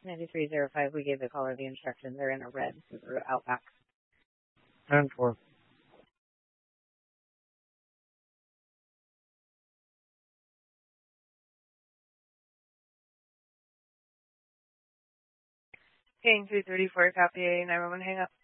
9305, we gave the caller the instructions. They're in a red Subaru Outback. 10-4. King 234, copy 911, hang up.